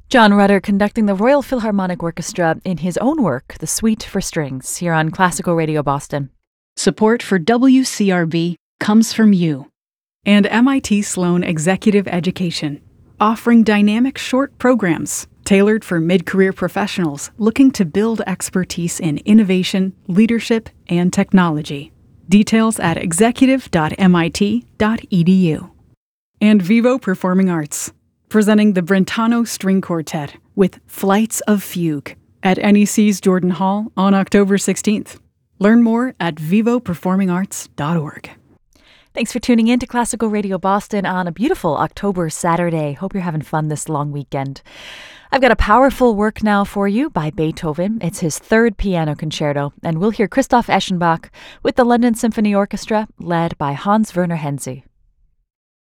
John Rutter conducting the Royal Philharmonic Orchestra in his own work, The Suite for Strings, here on Classical Radio Boston. Support for WCRB comes from you and MIT Sloan Executive Education, offering dynamic short programs tailored for mid-career professionals looking to build expertise in innovation, leadership, and technology. Details at executive.mit.edu. And Vivo Performing Arts, presenting the Brentano String Quartet with Flights of Fugue at NEC's Jordan Hall on October 16th. Learn more at vivoperformingarts.org. Thanks for tuning in to Classical Radio Boston on a beautiful October Saturday. Hope you're having fun this long weekend. I've got a powerful work now for you by Beethoven. It's his third piano concerto, and we'll hear Christoph Eschenbach with the London Symphony Orchestra, led by Hans Werner Henze.